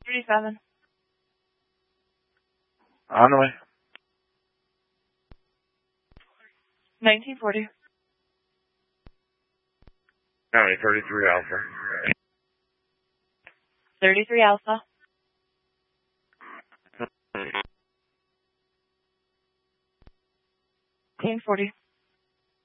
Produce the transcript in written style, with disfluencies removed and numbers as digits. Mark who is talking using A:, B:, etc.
A: 37.
B: On the way.
A: 1940.
B: County 33 Alpha.
A: 33 Alpha. 1940.